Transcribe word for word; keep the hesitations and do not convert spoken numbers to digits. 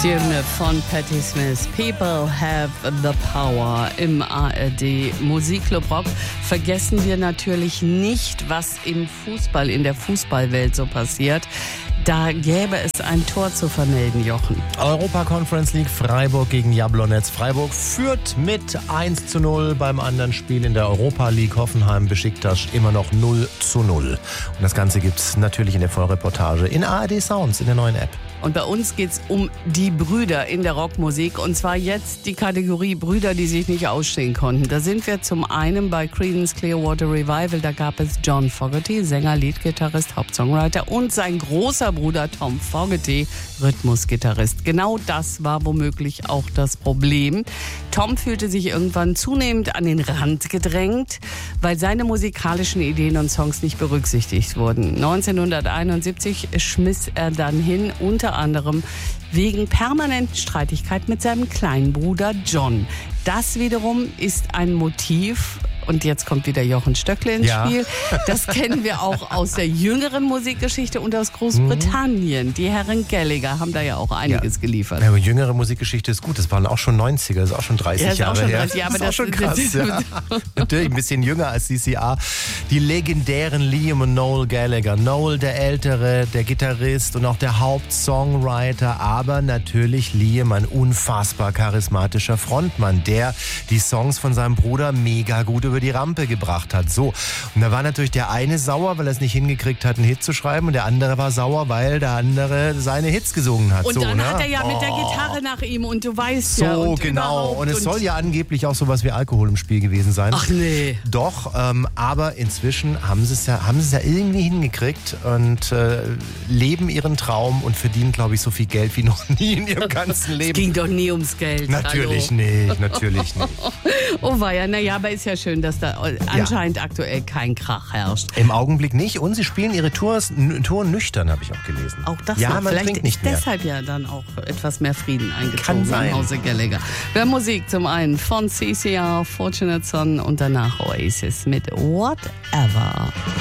Stimme von Patti Smith. People have the power im A R D Musikclub Rock. Vergessen wir natürlich nicht, was im Fußball, in der Fußballwelt so passiert. Da gäbe es ein Tor zu vermelden, Jochen. Europa Conference League Freiburg gegen Jablonec. Freiburg führt mit eins zu null beim anderen Spiel in der Europa League. Hoffenheim Besiktas immer noch null zu null. Und das Ganze gibt's natürlich in der Vollreportage in A R D Sounds in der neuen App. Und bei uns geht's um die Brüder in der Rockmusik. Und zwar jetzt die Kategorie Brüder, die sich nicht ausstehen konnten. Da sind wir zum einen bei Creedence Clearwater Revival. Da gab es John Fogerty, Sänger, Leadgitarrist, Hauptsongwriter, und sein großer Bruder Tom Fogerty, Rhythmusgitarrist. Genau das war womöglich auch das Problem. Tom fühlte sich irgendwann zunehmend an den Rand gedrängt, weil seine musikalischen Ideen und Songs nicht berücksichtigt wurden. neunzehnhunderteinundsiebzig schmiss er dann hin, unter anderem wegen permanenten Streitigkeiten mit seinem kleinen Bruder John. Das wiederum ist ein Motiv. Und jetzt kommt wieder Jochen Stöckle ins ja. Spiel. Das kennen wir auch aus der jüngeren Musikgeschichte und aus Großbritannien. Mhm. Die Herren Gallagher haben da ja auch einiges ja. geliefert. Ja, aber jüngere Musikgeschichte ist gut. Das waren auch schon neunziger, das ist auch schon dreißig ja, Jahre auch schon her. dreißig, ja, aber das ist das auch schon krass. Ja. Natürlich ein bisschen jünger als C C A. Die legendären Liam und Noel Gallagher. Noel der Ältere, der Gitarrist und auch der Hauptsongwriter. Aber natürlich Liam, ein unfassbar charismatischer Frontmann, der die Songs von seinem Bruder mega gut über die Rampe gebracht hat. So. Und da war natürlich der eine sauer, weil er es nicht hingekriegt hat, einen Hit zu schreiben, und der andere war sauer, weil der andere seine Hits gesungen hat. Und so, dann ne? hat er ja oh. mit der Gitarre nach ihm, und du weißt so, ja. So, und genau. Und es und soll ja angeblich auch sowas wie Alkohol im Spiel gewesen sein. Ach nee. Doch, ähm, aber inzwischen haben sie es ja, haben sie es ja irgendwie hingekriegt und äh, leben ihren Traum und verdienen, glaube ich, so viel Geld wie noch nie in ihrem ganzen Leben. Es ging doch nie ums Geld. Natürlich Hallo. nicht, natürlich nicht. Oh weia, naja, aber ist ja schön, dass da anscheinend ja. aktuell kein Krach herrscht. Im Augenblick nicht, und sie spielen ihre Tours, n- Tour nüchtern, habe ich auch gelesen. Auch das ja, noch. man Vielleicht trinkt nicht ist mehr. deshalb ja dann auch etwas mehr Frieden eingezogen Kann sein. im Hause Gallagher. Wir haben Musik zum einen von C C R, Fortunate Son, und danach Oasis mit Whatever.